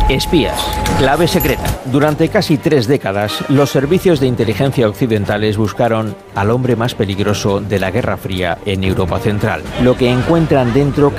Espías, clave secreta. Durante casi 3 décadas, los servicios de inteligencia occidentales buscaron al hombre más peligroso de la Guerra Fría en Europa Central. Lo que encuentran dentro